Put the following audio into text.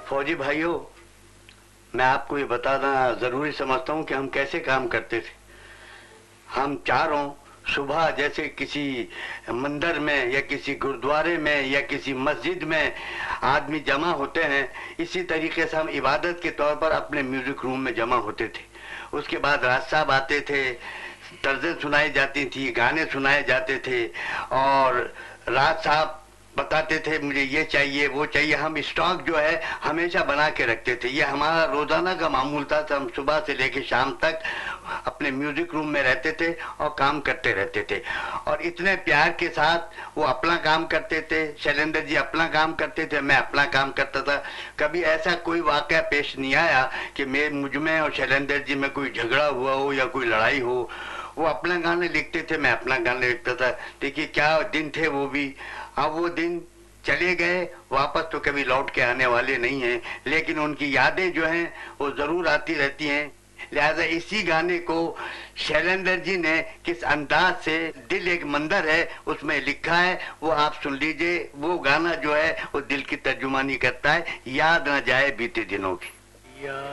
फौजी भाइयों, मैं आपको ये बताना जरूरी समझता हूँ कि हम कैसे काम करते थे। हम चारों सुबह जैसे किसी मंदिर में या किसी गुरुद्वारे में या किसी मस्जिद में आदमी जमा होते हैं, इसी तरीके से हम इबादत के तौर पर अपने म्यूजिक रूम में जमा होते थे। उसके बाद राज साहब आते थे, तर्जें सुनाई जाती थी, गाने सुनाए जाते थे और राज साहब बताते थे मुझे ये चाहिए वो चाहिए। हम स्टॉक जो है हमेशा बना के रखते थे। ये हमारा रोजाना का मामूल था। तो हम सुबह से लेकर शाम तक अपने म्यूजिक रूम में रहते थे और काम करते रहते थे और इतने प्यार के साथ वो अपना काम करते थे, शैलेंद्र जी अपना काम करते थे, मैं अपना काम करता था। कभी ऐसा कोई वाकया पेश नहीं आया कि मुझ में और शैलेंद्र जी में कोई झगड़ा हुआ हो या कोई लड़ाई हो। वो अपना गाने लिखते थे, मैं अपना गाने लिखता था। देखिए क्या दिन थे वो भी। अब वो दिन चले गए, वापस तो कभी लौट के आने वाले नहीं हैं, लेकिन उनकी यादें जो हैं वो जरूर आती रहती हैं। लिहाजा इसी गाने को शैलेंद्र जी ने किस अंदाज से दिल एक मंदिर है उसमें लिखा है, वो आप सुन लीजिए। वो गाना जो है वो दिल की तर्जुमानी करता है, याद न जाए बीते दिनों की।